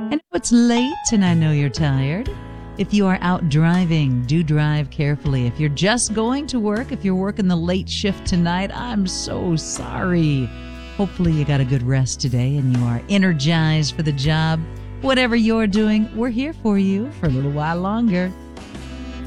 And if it's late and I know you're tired, if you are out driving, do drive carefully. If you're just going to work, if you're working the late shift tonight, I'm so sorry. Hopefully you got a good rest today and you are energized for the job. Whatever you're doing, we're here for you for a little while longer.